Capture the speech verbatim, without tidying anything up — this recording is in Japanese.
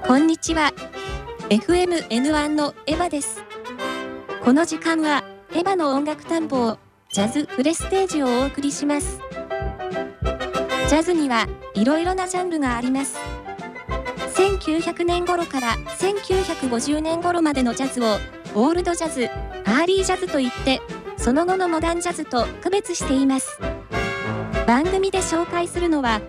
こんにちは。エフエムエヌワン のエヴァです。この時間はエヴァの音楽探訪、ジャズフレステージをお送りします。ジャズにはいろいろなジャンルがあります。せんきゅうひゃくねん頃からせんきゅうひゃくごじゅうねん頃までのジャズをオールドジャズ、アーリージャズといって、その後のモダンジャズと区別しています。番組で紹介するのは